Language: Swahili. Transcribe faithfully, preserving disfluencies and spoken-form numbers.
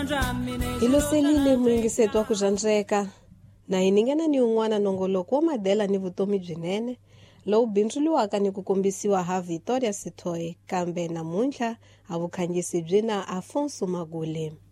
Hilo selile mwingisetu wa kuzhandzeka na iningana ni un'wana nongoloko wa madela ni vutomi byinene lowu bindzuliwaka ni ku kombisiwa ha Victoria Sithole kambe namuntlha a vukhangisi byi na Afonso Magule.